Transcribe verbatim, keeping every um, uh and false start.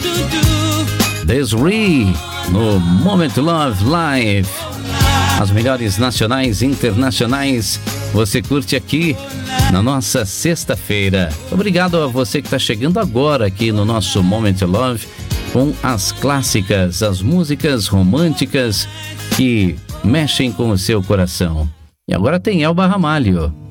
Desiree no Moment Love Live. As melhores nacionais e internacionais você curte aqui na nossa sexta-feira. Obrigado a você que está chegando agora aqui no nosso Moment Love com as clássicas, as músicas românticas que mexem com o seu coração. E agora tem Elba Ramalho.